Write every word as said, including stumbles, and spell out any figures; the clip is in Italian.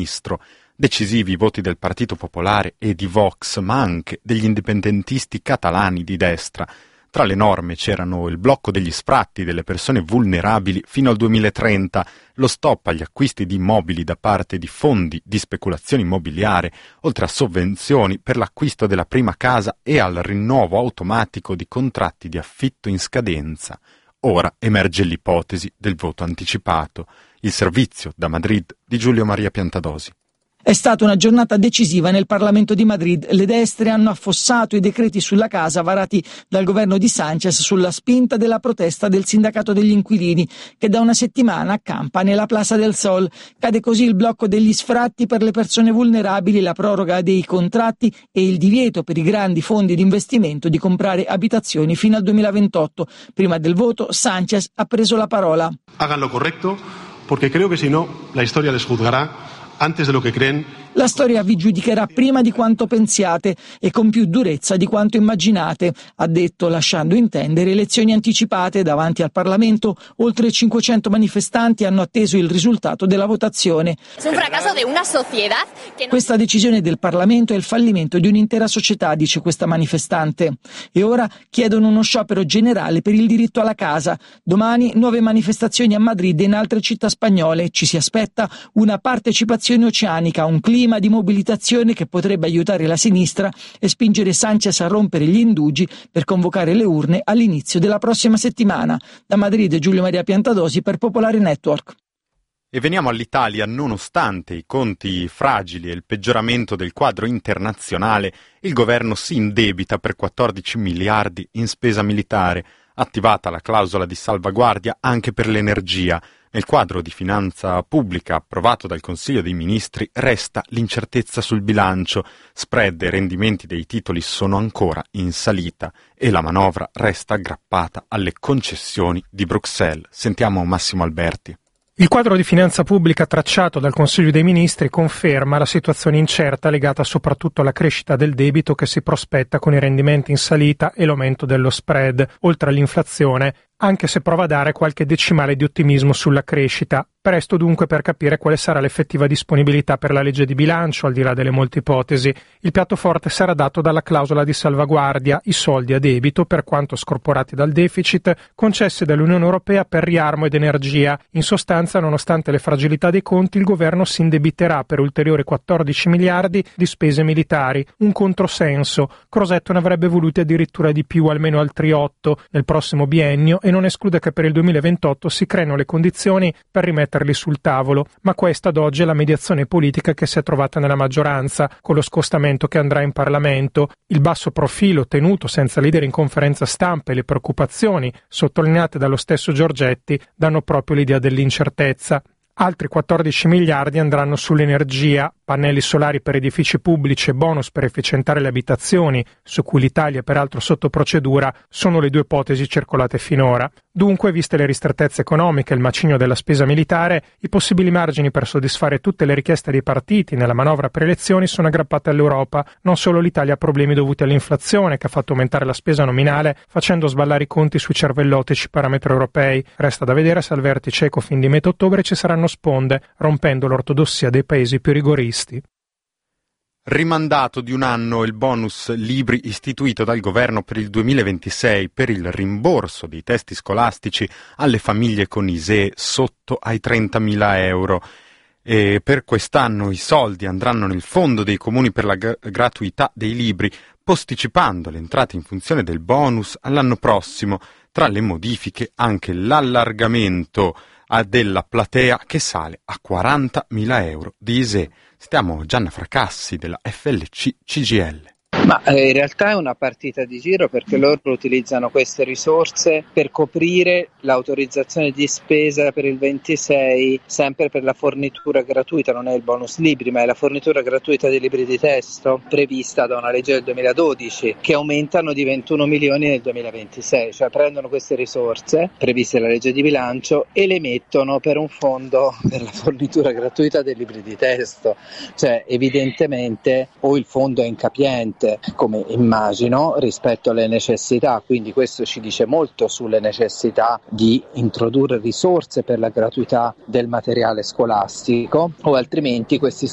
ministro. Decisivi i voti del Partito Popolare e di Vox, ma anche degli indipendentisti catalani di destra. Tra le norme c'erano il blocco degli sfratti delle persone vulnerabili fino al duemilatrenta, lo stop agli acquisti di immobili da parte di fondi di speculazione immobiliare, oltre a sovvenzioni per l'acquisto della prima casa e al rinnovo automatico di contratti di affitto in scadenza. Ora emerge l'ipotesi del voto anticipato. Il servizio da Madrid di Giulio Maria Piantadosi. È stata una giornata decisiva nel Parlamento di Madrid. Le destre hanno affossato i decreti sulla casa varati dal governo di Sánchez sulla spinta della protesta del sindacato degli inquilini, che da una settimana accampa nella Plaza del Sol. Cade così il blocco degli sfratti per le persone vulnerabili, la proroga dei contratti e il divieto per i grandi fondi di investimento di comprare abitazioni fino al duemilaventotto. Prima del voto, Sánchez ha preso la parola. Hagan lo correcto, porque creo que si no, la historia les juzgará antes de lo que creen. La storia vi giudicherà prima di quanto pensiate e con più durezza di quanto immaginate, ha detto, lasciando intendere elezioni anticipate davanti al Parlamento. Oltre cinquecento manifestanti hanno atteso il risultato della votazione. Questa decisione del Parlamento è il fallimento di un'intera società, dice questa manifestante. E ora chiedono uno sciopero generale per il diritto alla casa. Domani nuove manifestazioni a Madrid e in altre città spagnole. Ci si aspetta una partecipazione oceanica, un clima di mobilitazione che potrebbe aiutare la sinistra e spingere Sánchez a rompere gli indugi per convocare le urne all'inizio della prossima settimana. Da Madrid, Giulio Maria Piantadosi per Popolare Network. E veniamo all'Italia. Nonostante i conti fragili e il peggioramento del quadro internazionale, il governo si indebita per quattordici miliardi in spesa militare, attivata la clausola di salvaguardia anche per l'energia. Nel quadro di finanza pubblica approvato dal Consiglio dei Ministri resta l'incertezza sul bilancio, spread e rendimenti dei titoli sono ancora in salita e la manovra resta aggrappata alle concessioni di Bruxelles. Sentiamo Massimo Alberti. Il quadro di finanza pubblica tracciato dal Consiglio dei Ministri conferma la situazione incerta legata soprattutto alla crescita del debito che si prospetta con i rendimenti in salita e l'aumento dello spread, oltre all'inflazione, anche se prova a dare qualche decimale di ottimismo sulla crescita. Presto dunque per capire quale sarà l'effettiva disponibilità per la legge di bilancio, al di là delle molte ipotesi. Il piatto forte sarà dato dalla clausola di salvaguardia, i soldi a debito, per quanto scorporati dal deficit, concessi dall'Unione Europea per riarmo ed energia. In sostanza, nonostante le fragilità dei conti, il governo si indebiterà per ulteriori quattordici miliardi di spese militari, un controsenso. Crosetto ne avrebbe voluti addirittura di più, almeno altri otto, nel prossimo biennio, e non esclude che per il duemilaventotto si creino le condizioni per rimetterli sul tavolo, ma questa ad oggi è la mediazione politica che si è trovata nella maggioranza, con lo scostamento che andrà in Parlamento, il basso profilo tenuto senza leader in conferenza stampa e le preoccupazioni sottolineate dallo stesso Giorgetti danno proprio l'idea dell'incertezza. Altri quattordici miliardi andranno sull'energia, pannelli solari per edifici pubblici e bonus per efficientare le abitazioni, su cui l'Italia è peraltro sotto procedura, sono le due ipotesi circolate finora. Dunque, viste le ristrettezze economiche e il macigno della spesa militare, i possibili margini per soddisfare tutte le richieste dei partiti nella manovra per elezioni sono aggrappate all'Europa. Non solo l'Italia ha problemi dovuti all'inflazione, che ha fatto aumentare la spesa nominale, facendo sballare i conti sui cervellotici parametri europei. Resta da vedere se al vertice Ecofin di metà ottobre ci saranno sponde, rompendo l'ortodossia dei paesi più rigoristi. Rimandato di un anno il bonus libri istituito dal governo per il duemilaventisei per il rimborso dei testi scolastici alle famiglie con I S E E sotto ai trentamila euro. E per quest'anno i soldi andranno nel fondo dei comuni per la gra- gratuità dei libri, posticipando l'entrata in funzione del bonus all'anno prossimo. Tra le modifiche anche l'allargamento della platea che sale a quarantamila euro di I S E E. Stiamo Gianna Fracassi della F L C C G L. Ma eh, in realtà è una partita di giro, perché loro utilizzano queste risorse per coprire l'autorizzazione di spesa per il ventisei, sempre per la fornitura gratuita, non è il bonus libri, ma è la fornitura gratuita dei libri di testo prevista da una legge del duemiladodici, che aumentano di ventuno milioni nel duemilaventisei, cioè prendono queste risorse previste dalla legge di bilancio e le mettono per un fondo per la fornitura gratuita dei libri di testo. Cioè evidentemente o il fondo è incapiente, come immagino, rispetto alle necessità, quindi questo ci dice molto sulle necessità di introdurre risorse per la gratuità del materiale scolastico, o altrimenti questi